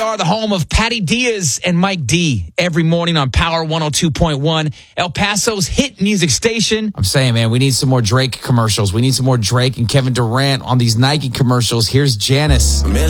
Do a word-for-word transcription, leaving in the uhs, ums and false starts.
are the home of Patty Diaz and Mike D every morning on Power one oh two point one, El Paso's hit music station. I'm saying, man, we need some more Drake commercials. We need some more Drake and Kevin Durant on these Nike commercials. Here's Janice.